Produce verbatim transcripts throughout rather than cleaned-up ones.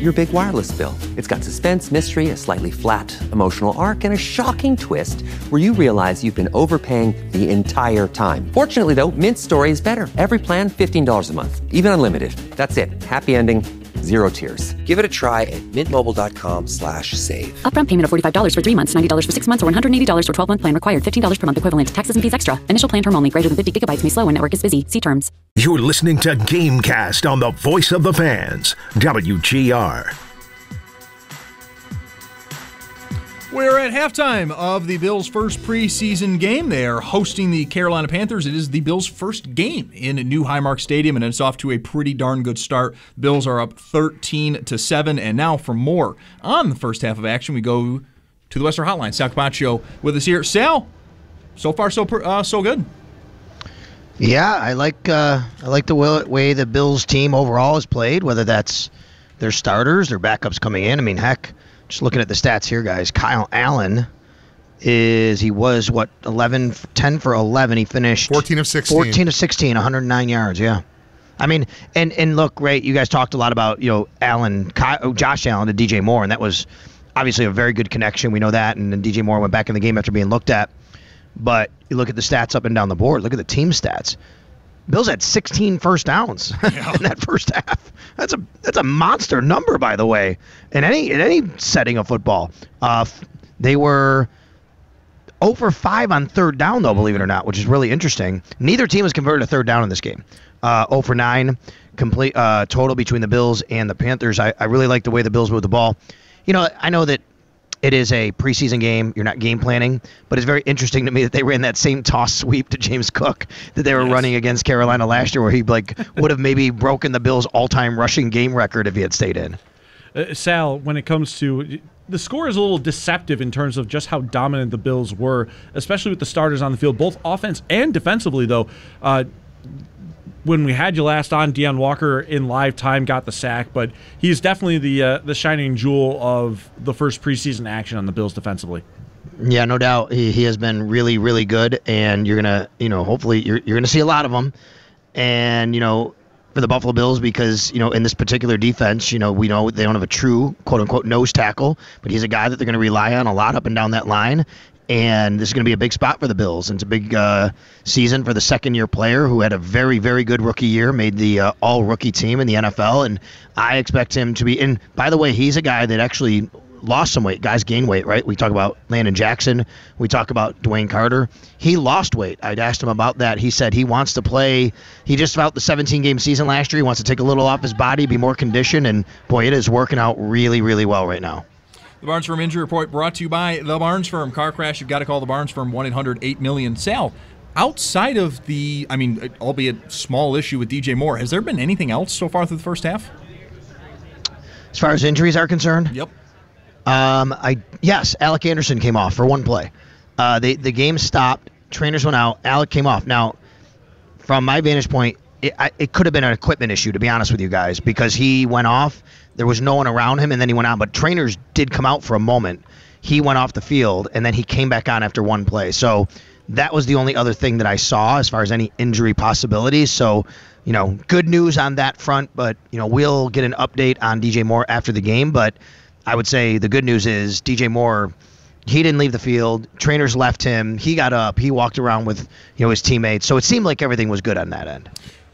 your big wireless bill. It's got suspense, mystery, a slightly flat, emotional arc, and a shocking twist where you realize you've been overpaying the entire time. Fortunately, though, Mint's story is better. Every plan, fifteen dollars a month. Even unlimited. That's it. Happy ending. Zero tears. Give it a try at mintmobile.com slash save. Upfront payment of forty-five dollars for three months, ninety dollars for six months, or one hundred eighty dollars for twelve-month plan required. fifteen dollars per month equivalent. Taxes and fees extra. Initial plan term only. Greater than fifty gigabytes may slow when network is busy. See terms. You're listening to Gamecast on the Voice of the Fans, W G R. We're at halftime of the Bills' first preseason game. They are hosting the Carolina Panthers. It is the Bills' first game in New Highmark Stadium, and it's off to a pretty darn good start. Bills are up thirteen to seven, and now for more on the first half of action, we go to the Western Hotline. Sal Capaccio with us here. Sal, so far so uh, so good. Yeah, I like uh, I like the way the Bills team overall has played, whether that's their starters, their backups coming in. I mean, heck, just looking at the stats here, guys, Kyle Allen is, he was, what, eleven, ten for eleven. He finished fourteen of sixteen. fourteen of sixteen, one hundred nine yards, yeah. I mean, and, and look, right, you guys talked a lot about, you know, Allen, Kyle, Josh Allen to D J Moore, and that was obviously a very good connection. We know that, and then D J Moore went back in the game after being looked at. But you look at the stats up and down the board. Look at the team stats. Bills had sixteen first downs yeah. in that first half. That's a that's a monster number, by the way, in any in any setting of football. Uh, they were zero for five on third down, though, believe it or not, which is really interesting. Neither team has converted a third down in this game. Uh, zero for nine complete uh, total between the Bills and the Panthers. I, I really like the way the Bills move the ball. You know, I know that it is a preseason game. You're not game planning, but it's very interesting to me that they ran that same toss sweep to James Cook that they were yes. running against Carolina last year, where he like would have maybe broken the Bills' all-time rushing game record if he had stayed in. Uh, Sal, when it comes to the score is a little deceptive in terms of just how dominant the Bills were, especially with the starters on the field, both offense and defensively, though. Uh, When we had you last on, Deon Walker in live time got the sack, but he's definitely the uh, the shining jewel of the first preseason action on the Bills defensively. Yeah, no doubt. He he has been really, really good, and you're gonna, you know, hopefully you're you're gonna see a lot of them. And you know, for the Buffalo Bills, because you know in this particular defense, you know, we know they don't have a true quote unquote nose tackle, but he's a guy that they're gonna rely on a lot up and down that line. And this is going to be a big spot for the Bills. And it's a big uh, season for the second-year player who had a very, very good rookie year, made the uh, all-rookie team in the N F L. And I expect him to be – and by the way, he's a guy that actually lost some weight. Guys gain weight, right? We talk about Landon Jackson. We talk about Dwayne Carter. He lost weight. I'd asked him about that. He said he wants to play – he just felt the seventeen-game season last year. He wants to take a little off his body, be more conditioned. And, boy, it is working out really, really well right now. The Barnes Firm Injury Report brought to you by The Barnes Firm. Car crash, you've got to call The Barnes Firm, one eight hundred eight million. Sal, outside of the, I mean, albeit small issue with D J Moore, has there been anything else so far through the first half? As far as injuries are concerned? Yep. Um, I Yes, Alec Anderson came off for one play. Uh, they, the game stopped. Trainers went out. Alec came off. Now, from my vantage point, it, I, it could have been an equipment issue, to be honest with you guys, because he went off. There was no one around him, and then he went on. But trainers did come out for a moment. He went off the field, and then he came back on after one play. So that was the only other thing that I saw as far as any injury possibilities. So, you know, good news on that front. But, you know, we'll get an update on D J Moore after the game. But I would say the good news is D J Moore, he didn't leave the field. Trainers left him. He got up. He walked around with, you know, his teammates. So it seemed like everything was good on that end.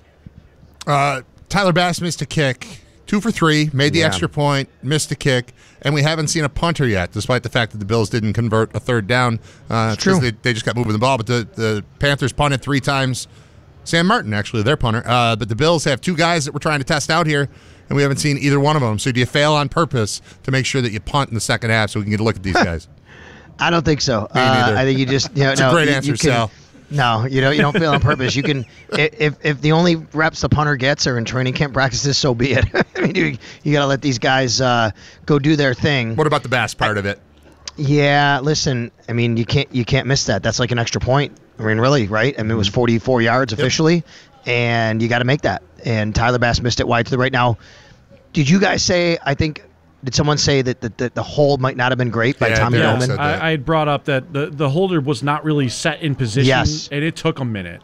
Uh, Tyler Bass missed a kick. Two for three, made the yeah. extra point, missed a kick, and we haven't seen a punter yet, despite the fact that the Bills didn't convert a third down. Uh, it's true. They, they just got moving the ball, but the, the Panthers punted three times. Sam Martin, actually, their punter. Uh, but the Bills have two guys that we're trying to test out here, and we haven't seen either one of them. So do you fail on purpose to make sure that you punt in the second half so we can get a look at these guys? I don't think so. Me uh, neither. I think you just, you know, It's no, a great you, answer, you can, Sal. No, you know, you don't fail on purpose. You can, if if the only reps the punter gets are in training camp practices, so be it. I mean, you, you got to let these guys uh, go do their thing. What about the Bass part I, of it? Yeah, listen, I mean, you can't you can't miss that. That's like an extra point. I mean, really, right? I mean, it was forty-four yards officially, yep. and you got to make that. And Tyler Bass missed it wide to the right. Now, did you guys say? I think. Did someone say that the, that the hold might not have been great by yeah, Tommy yeah, Doman? I, I had brought up that the, the holder was not really set in position, yes. and it took a minute.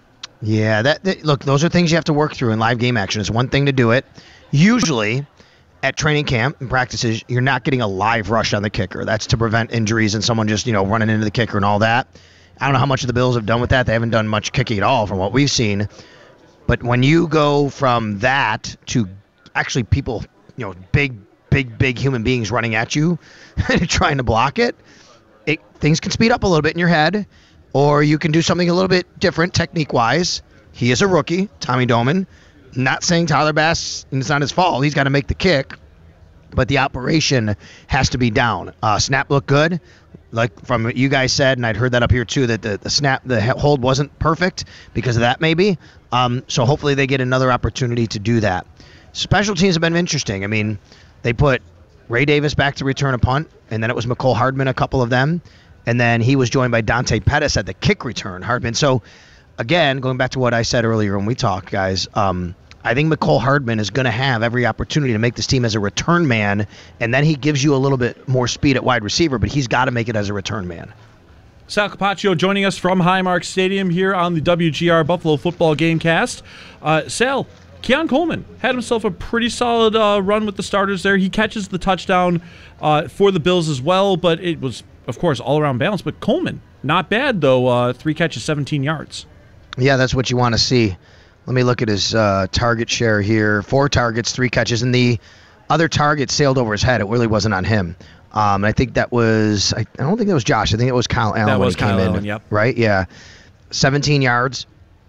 Yeah, that, that look, those are things you have to work through in live game action. It's one thing to do it. Usually, at training camp and practices, you're not getting a live rush on the kicker. That's to prevent injuries and someone just, you know, running into the kicker and all that. I don't know how much of the Bills have done with that. They haven't done much kicking at all from what we've seen. But when you go from that to actually people, you know, big, big, big human beings running at you and trying to block it, it, things can speed up a little bit in your head, or you can do something a little bit different technique-wise. He is a rookie, Tommy Doman. Not saying Tyler Bass, it's not his fault. He's got to make the kick, but the operation has to be down. Uh, snap looked good, like from what you guys said, and I'd heard that up here too, that the, the snap, the hold wasn't perfect because of that maybe. Um, so hopefully they get another opportunity to do that. Special teams have been interesting. I mean, they put Ray Davis back to return a punt, and then it was Mecole Hardman, a couple of them, and then he was joined by Dante Pettis at the kick return, Hardman. So again, going back to what I said earlier when we talked, guys, um, I think Mecole Hardman is going to have every opportunity to make this team as a return man, and then he gives you a little bit more speed at wide receiver, but he's got to make it as a return man. Sal Capaccio joining us from Highmark Stadium here on the W G R Buffalo Football Gamecast. Uh, Sal, Keon Coleman had himself a pretty solid uh, run with the starters there. He catches the touchdown uh, for the Bills as well, but it was, of course, all-around balance. But Coleman, not bad, though. Uh, three catches, seventeen yards. Yeah, that's what you want to see. Let me look at his uh, target share here. Four targets, three catches, and the other target sailed over his head. It really wasn't on him. Um, and I think that was, I, I don't think that was Josh. I think it was Kyle Allen that when was he came Kyle in. Allen, yep. Right? Yeah. seventeen yards.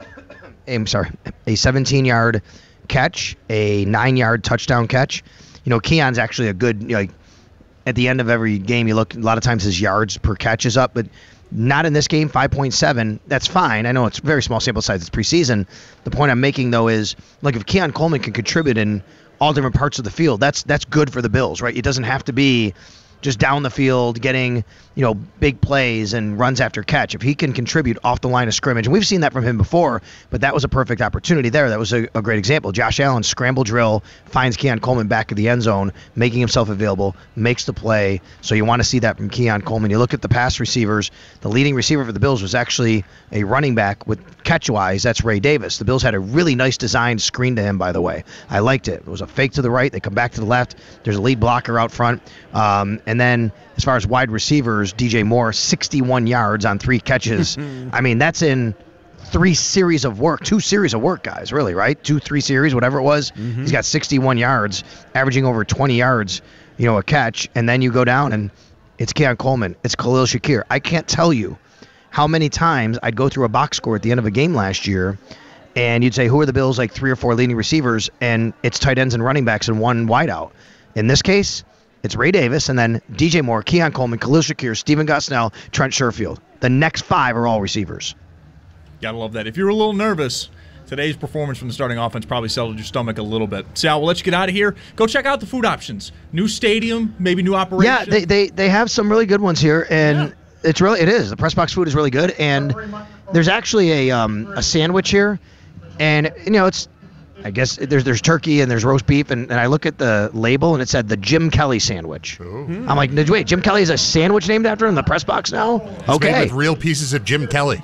I'm sorry. A seventeen-yard catch, a nine-yard touchdown catch. You know, Keon's actually a good, you know, like, at the end of every game, you look, a lot of times his yards per catch is up, but not in this game, five point seven. That's fine. I know it's very small sample size. It's preseason. The point I'm making, though, is, like, if Keon Coleman can contribute in all different parts of the field, that's that's good for the Bills, right? It doesn't have to be just down the field getting, you know, big plays and runs after catch. If he can contribute off the line of scrimmage, and we've seen that from him before, but that was a perfect opportunity there. That was a, a great example. Josh Allen, scramble drill, finds Keon Coleman back at the end zone, making himself available, makes the play. So you want to see that from Keon Coleman. You look at the pass receivers, the leading receiver for the Bills was actually a running back with catch-wise. That's Ray Davis. The Bills had a really nice designed screen to him, by the way. I liked it. It was a fake to the right. They come back to the left. There's a lead blocker out front. Um, and then as far as wide receivers, D J Moore, sixty-one yards on three catches. I mean, that's in three series of work, two series of work, guys, really, right? Two, three series, whatever it was. Mm-hmm. He's got sixty-one yards, averaging over twenty yards, you know, a catch. And then you go down and it's Keon Coleman. It's Khalil Shakir. I can't tell you how many times I'd go through a box score at the end of a game last year and you'd say, who are the Bills' like three or four leading receivers? And it's tight ends and running backs and one wideout. In this case, it's Ray Davis, and then D J Moore, Keon Coleman, Khalil Shakir, Stephen Gosnell, Trent Sherfield. The next five are all receivers. Gotta love that. If you're a little nervous, today's performance from the starting offense probably settled your stomach a little bit. Sal, we'll let you get out of here. Go check out the food options. New stadium, maybe new operation. Yeah, they they, they have some really good ones here, and yeah. it's really it is. The press box food is really good, and there's actually a um a sandwich here, and you know it's. I guess there's there's turkey and there's roast beef, and, and I look at the label and it said the Jim Kelly sandwich. Ooh. I'm like, wait, Jim Kelly is a sandwich named after him in the press box now? It's okay. made with real pieces of Jim Kelly.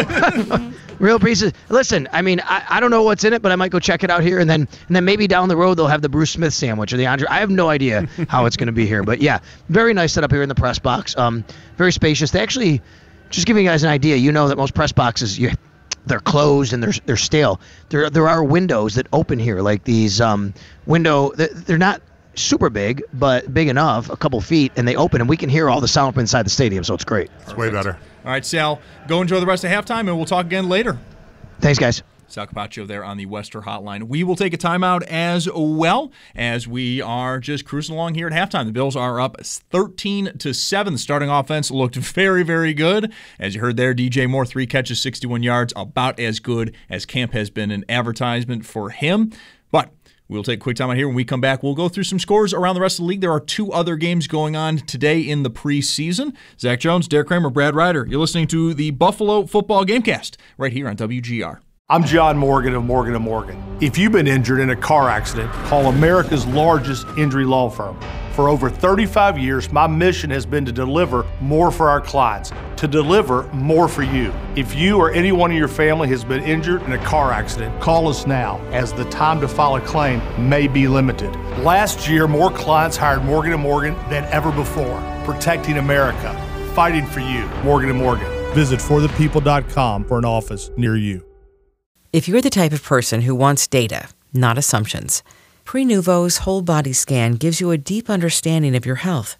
Real pieces. Listen, I mean, I, I don't know what's in it, but I might go check it out here, and then and then maybe down the road they'll have the Bruce Smith sandwich or the Andre. I have no idea how it's going to be here, but yeah, very nice setup here in the press box. Um, very spacious. They actually, just giving you guys an idea, you know that most press boxes you. They're closed and they're they're stale. There there are windows that open here, like these um, window. They're not super big, but big enough, a couple feet, and they open, and we can hear all the sound from inside the stadium. So it's great. It's way better. All right, Sal, go enjoy the rest of halftime, and we'll talk again later. Thanks, guys. Sal Capaccio there on the Wester Hotline. We will take a timeout as well as we are just cruising along here at halftime. The Bills are up thirteen to seven. The starting offense looked very, very good. As you heard there, D J Moore, three catches, sixty-one yards, about as good as camp has been an advertisement for him. But we'll take a quick time out here. When we come back, we'll go through some scores around the rest of the league. There are two other games going on today in the preseason. Zach Jones, Derek Kramer, Brad Ryder. You're listening to the Buffalo Football Gamecast right here on W G R. I'm John Morgan of Morgan and Morgan. If you've been injured in a car accident, call America's largest injury law firm. For over thirty-five years, my mission has been to deliver more for our clients. to deliver more for you. If you or anyone in your family has been injured in a car accident, call us now, as the time to file a claim may be limited. Last year, more clients hired Morgan and Morgan than ever before, protecting America, fighting for you. Morgan and Morgan. Visit for the people dot com for an office near you. If you're the type of person who wants data, not assumptions, Prenuvo's whole body scan gives you a deep understanding of your health.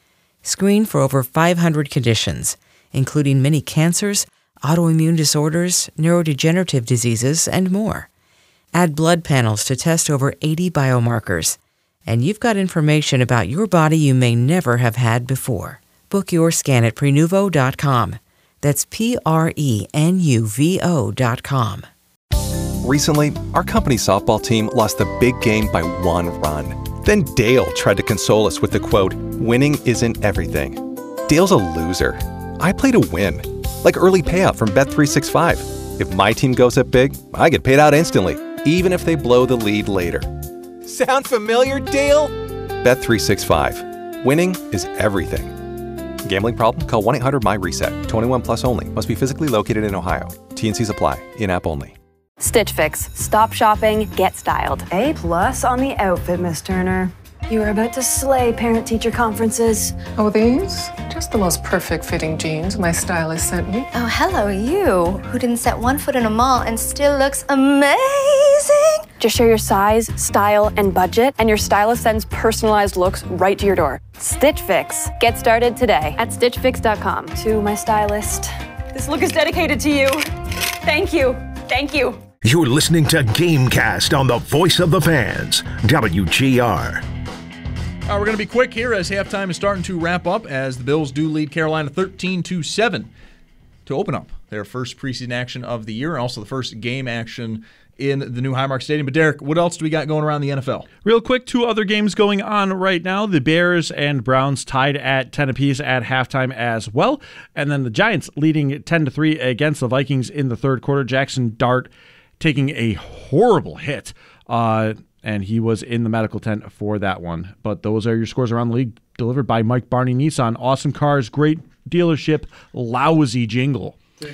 Screen for over five hundred conditions, including many cancers, autoimmune disorders, neurodegenerative diseases, and more. Add blood panels to test over eighty biomarkers, and you've got information about your body you may never have had before. Book your scan at Prenuvo dot com. That's P R E N U V O dot com. Recently, our company's softball team lost the big game by one run. Then Dale tried to console us with the quote, "Winning isn't everything." Dale's a loser. I play to win. Like early payout from Bet three sixty-five. If my team goes up big, I get paid out instantly, even if they blow the lead later. Sound familiar, Dale? Bet three sixty-five. Winning is everything. Gambling problem? Call one eight hundred M Y reset. twenty-one plus only. Must be physically located in Ohio. T and Cs apply. In-app only. Stitch Fix. Stop shopping, get styled. A plus on the outfit, Miss Turner. You are about to slay parent-teacher conferences. Oh, these? Just the most perfect fitting jeans my stylist sent me. Oh, hello, you, who didn't set one foot in a mall and still looks amazing. Just share your size, style, and budget, and your stylist sends personalized looks right to your door. Stitch Fix. Get started today at stitch fix dot com. To my stylist, this look is dedicated to you. Thank you. Thank you. You're listening to Gamecast on the Voice of the Fans, W G R. Uh, we're going to be quick here as halftime is starting to wrap up as the Bills do lead Carolina thirteen to seven to open up their first preseason action of the year and also the first game action in the new Highmark Stadium. But Derek, what else do we got going around the N F L? Real quick, two other games going on right now. The Bears and Browns tied at ten apiece at halftime as well. And then the Giants leading ten to three against the Vikings in the third quarter. Jackson Dart taking a horrible hit. Uh, and he was in the medical tent for that one. But those are your scores around the league, delivered by Mike Barney Nissan. Awesome cars, great dealership, lousy jingle.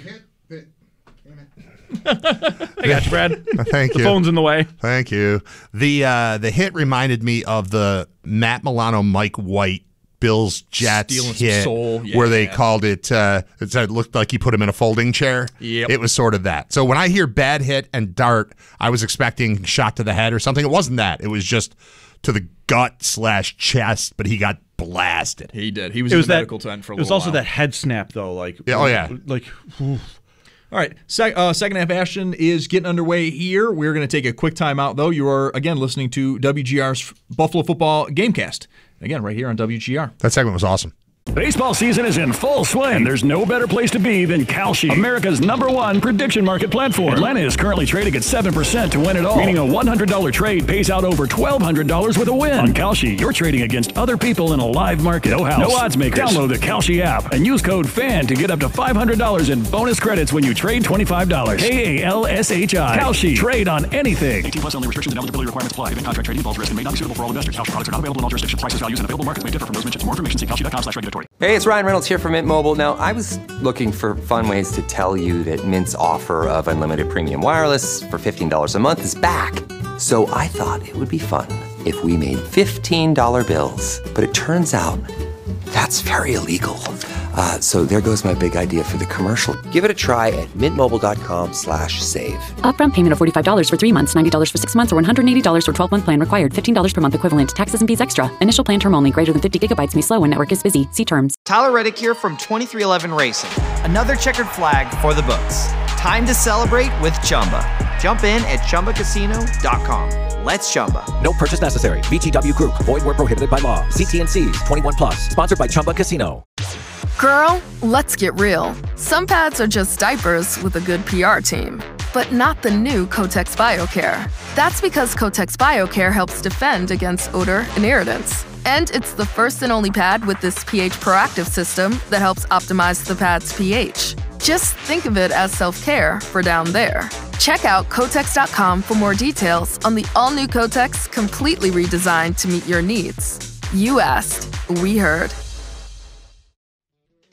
I got you, Brad. Thank the you. The phone's in the way. Thank you. The uh, the hit reminded me of the Matt Milano, Mike White, Bills Jets Stealing some hit, soul. Yeah. where they called it. Uh, it said, looked like he put him in a folding chair. Yep. It was sort of that. So when I hear bad hit and Dart, I was expecting shot to the head or something. It wasn't that. It was just to the gut slash chest, but he got blasted. He did. He was it in was the that, medical tent for a little while. It was while. also that head snap, though. Like, yeah, oh, yeah. Like, oof. All right, Sec- uh, second half action is getting underway here. We're going to take a quick time out, though. You are, again, listening to W G R's Buffalo Football Gamecast. Again, right here on W G R. That segment was awesome. Baseball season is in full swing, and there's no better place to be than Kalshi, America's number one prediction market platform. Atlanta is currently trading at seven percent to win it all, meaning a one hundred dollars trade pays out over twelve hundred dollars with a win. On Kalshi, you're trading against other people in a live market. No house, no odds makers. Download the Kalshi app and use code FAN to get up to five hundred dollars in bonus credits when you trade twenty-five dollars. K A L S H I. Kalshi. Trade on anything. eighteen plus only. Restrictions and eligibility requirements apply. Event contract trading involves risk and may not be suitable for all investors. Kalshi products are not available in all jurisdictions. Prices, values, and available markets may differ from those mentioned. For more information, see kalshi dot com slash regulatory. Hey, it's Ryan Reynolds here from Mint Mobile. Now, I was looking for fun ways to tell you that Mint's offer of unlimited premium wireless for fifteen dollars a month is back. So I thought it would be fun if we made fifteen dollar bills. But it turns out that's very illegal. Uh, so there goes my big idea for the commercial. Give it a try at mintmobile.com slash save. Upfront payment of forty-five dollars for three months, ninety dollars for six months, or one hundred eighty dollars for twelve-month plan required. fifteen dollars per month equivalent. Taxes and fees extra. Initial plan term only. Greater than fifty gigabytes may slow when network is busy. See terms. Tyler Reddick here from twenty-three eleven Racing. Another checkered flag for the books. Time to celebrate with Chumba. Jump in at chumba casino dot com. Let's Chumba. No purchase necessary. V G W Group. Void where prohibited by law. See T and C's. twenty-one plus. Sponsored by Chumba Casino. Girl, let's get real. Some pads are just diapers with a good P R team, but not the new Kotex BioCare. That's because Kotex BioCare helps defend against odor and irritants. And it's the first and only pad with this pH proactive system that helps optimize the pad's pH. Just think of it as self-care for down there. Check out Kotex dot com for more details on the all-new Kotex, completely redesigned to meet your needs. You asked, we heard.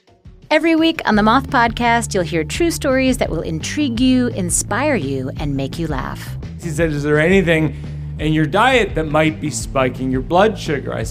Every week on the Moth Podcast, you'll hear true stories that will intrigue you, inspire you, and make you laugh. He said, is there anything in your diet that might be spiking your blood sugar? I